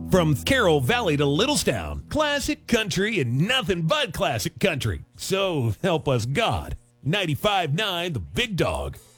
From Carroll Valley to Littlestown, classic country and nothing but classic country. So help us God. 95.9 The Big Dog.